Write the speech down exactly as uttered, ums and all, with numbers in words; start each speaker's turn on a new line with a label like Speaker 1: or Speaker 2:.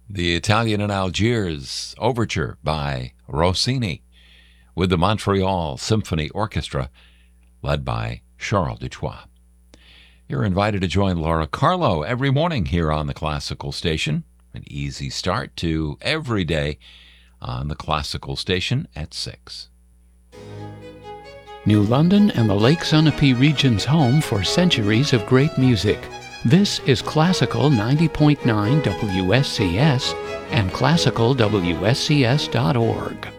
Speaker 1: The Italian in Algiers Overture by Rossini with the Montreal Symphony Orchestra led by Charles Dutoit. You're invited to join Laura Carlo every morning here on the Classical Station. An easy start to every day on the Classical Station at six.
Speaker 2: New London and the Lake Sunapee region's home for centuries of great music. This is Classical ninety point nine W S C S and classical W S C S dot org.